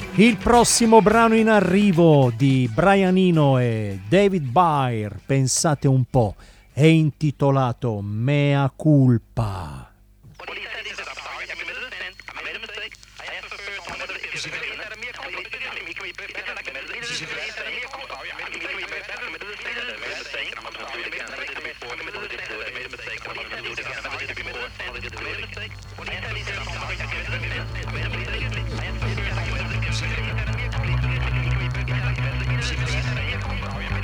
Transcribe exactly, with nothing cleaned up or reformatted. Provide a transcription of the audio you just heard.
Il prossimo brano in arrivo di Brian Eno e David Byrne, pensate un po', è intitolato Mea Culpa. What